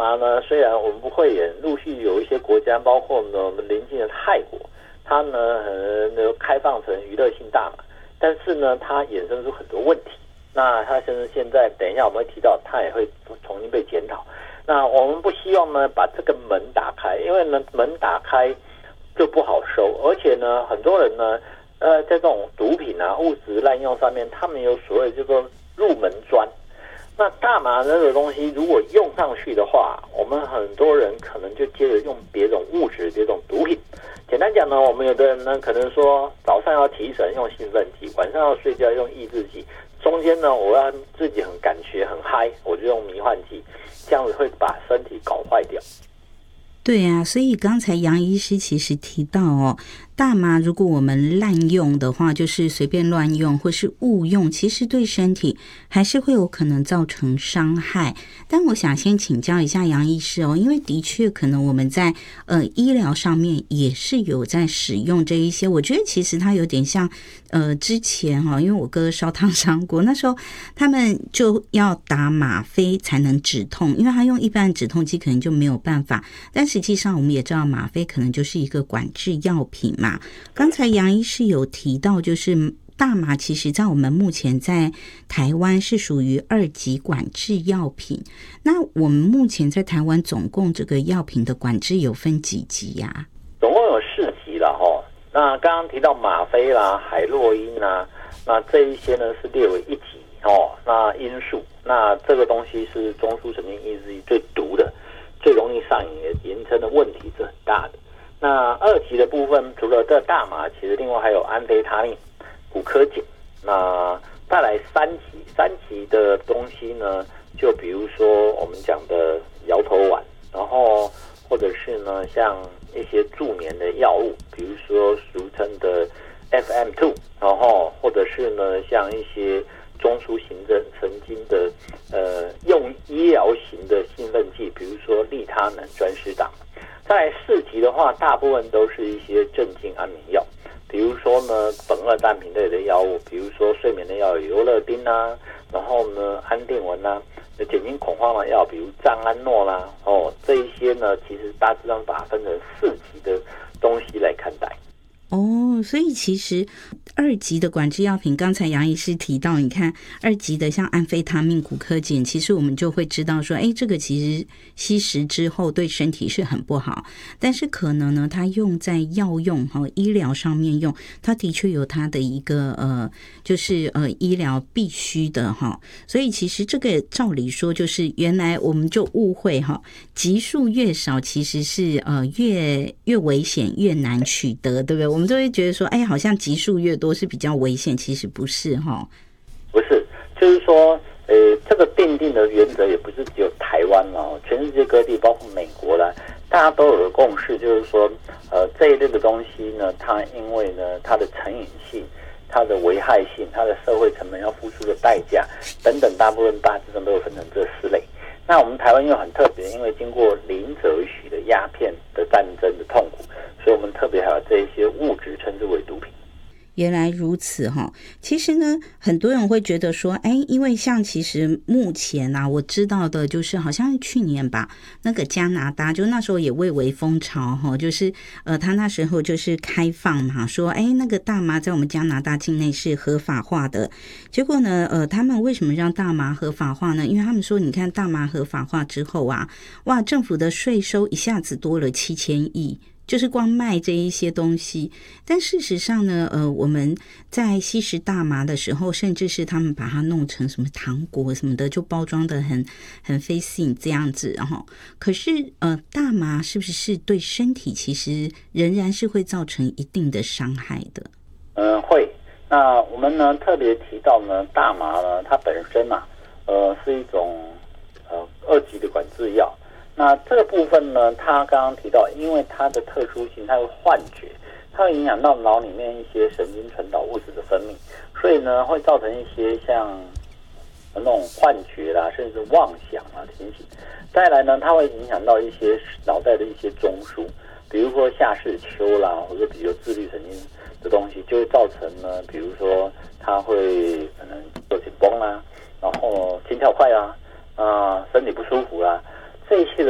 麻呢，虽然我们不会演，陆续有一些国家，包括呢我们邻近的泰国，它呢开放成娱乐性大麻，但是呢它衍生出很多问题。那它现在等一下我们会提到，它也会重新被检讨。那我们不希望呢把这个门打开，因为呢门打开就不好收，而且呢很多人呢在这种毒品啊物质滥用上面，他们有所谓叫做入门砖。那大麻这个东西如果用上去的话，我们很多人可能就接着用别种物质、别种毒品。简单讲呢，我们有的人呢可能说早上要提神用兴奋剂，晚上要睡觉用抑制剂，中间呢我要自己很感觉很嗨，我就用迷幻剂，这样子会把身体搞坏掉。 对啊，所以刚才杨医师其实提到哦，大麻如果我们滥用的话，就是随便乱用或是误用，其实对身体还是会有可能造成伤害。但我想先请教一下杨医师哦，因为的确可能我们在医疗上面也是有在使用这一些，我觉得其实它有点像之前因为我哥烧烫伤过，那时候他们就要打吗啡才能止痛，因为他用一般的止痛剂可能就没有办法，但实际上我们也知道吗啡可能就是一个管制药品嘛。刚才杨医师有提到，就是大麻其实在我们目前在台湾是属于2级管制药品。那我们目前在台湾总共这个药品的管制有分几级呀？ 总共有4级了齁。那刚刚提到吗啡啦、海洛因啦，那这一些呢是列为1级齁。那罂粟，那这个东西是中枢神经抑制剂最毒的，最容易上瘾，也延伸的问题是很大的。那2级的部分，除了这大麻，其实另外还有安非他命、古柯碱。那再来3级的东西呢，就比如说我们讲的摇头丸，然后或者是呢像一些助眠的药物，比如说俗称的 FM2， 然后或者是呢像一些中枢神经的用医疗型的兴奋剂，比如说利他能、专师党。再来4级的话，大部分都是一些镇静安眠药，比如说呢苯二氮平类的药物，比如说睡眠的药有尤乐丁啊，然后呢安定纹啊，减轻恐慌的药，比如藏安诺啦，这一些呢其实大致上把它分成4级的东西来看待。 所以其实2级的管制药品，刚才杨医师提到，你看2级的像安非他命、古柯碱，其实我们就会知道说，这个其实吸食之后对身体是很不好，但是可能呢，它用在药用医疗上面用，它的确有它的一个就是医疗必须的所以其实这个照理说，就是原来我们就误会级数越少，其实是越危险、越难取得，对不对？我们都会觉得说，好像级数越多是比较危险，其实不是不是，就是说这个定的原则也不是只有台湾全世界各地包括美国啦，大家都有个共识，就是说这一类的东西呢，它因为呢它的成瘾性、它的危害性、它的社会成本要付出的代价等等，大部分大致上都有分成这4类。那我们台湾又很特别，因为经过林则徐的鸦片的战争的痛苦，所以我们特别还有这一些物质称之为毒品。 原来如此其实呢，很多人会觉得说，因为像其实目前我知道的就是好像去年吧，那个加拿大就那时候也蔚为风潮就是他那时候就是开放嘛，说那个大麻在我们加拿大境内是合法化的。结果呢他们为什么让大麻合法化呢？因为他们说，你看大麻合法化之后哇，政府的税收一下子多了7000亿，就是光卖这一些东西。但事实上呢我们在吸食大麻的时候，甚至是他们把它弄成什么糖果什么的，就包装的很 fancy 这样子。然后可是大麻是不是对身体其实仍然是会造成一定的伤害的？ 会。那我们呢特别提到呢，大麻呢它本身是一种2级的管制药。那这个部分呢，他刚刚提到，因为它的特殊性，它会幻觉，它会影响到脑里面一些神经传导物质的分泌，所以呢，会造成一些像那种幻觉啦，甚至妄想情形。再来呢，它会影响到一些脑袋的一些中枢，比如说下视丘啦，或者比如自律神经的东西，就会造成呢，比如说它会可能有紧绷啦，然后心跳快身体不舒服啦。这些的